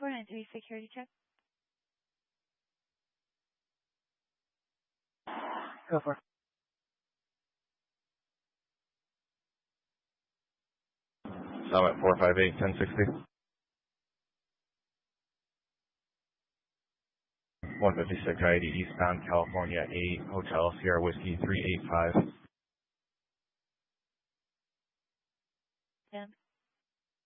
493 security check. Go for it. Summit 458, 1060. 156 ID eastbound California 8, Hotel Sierra Whiskey 385. 10.